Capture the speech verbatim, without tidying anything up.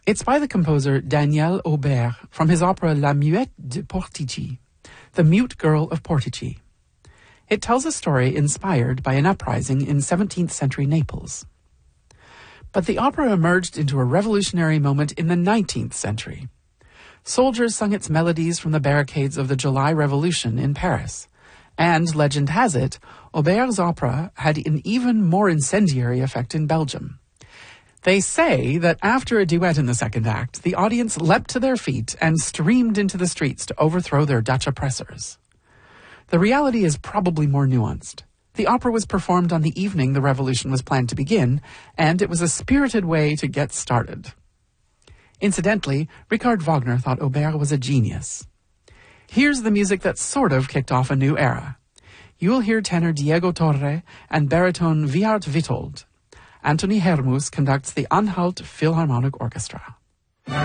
It's by the composer Daniel Aubert from his opera La Muette de Portici, The Mute Girl of Portici. It tells a story inspired by an uprising in seventeenth century Naples. But the opera emerged into a revolutionary moment in the nineteenth century. Soldiers sung its melodies from the barricades of the July Revolution in Paris. And, legend has it, Aubert's opera had an even more incendiary effect in Belgium. They say that after a duet in the second act, the audience leapt to their feet and streamed into the streets to overthrow their Dutch oppressors. The reality is probably more nuanced. The opera was performed on the evening the revolution was planned to begin, and it was a spirited way to get started. Incidentally, Richard Wagner thought Aubert was a genius. Here's the music that sort of kicked off a new era. You'll hear tenor Diego Torre and baritone Wiart Wittold. Anthony Hermus conducts the Anhalt Philharmonic Orchestra.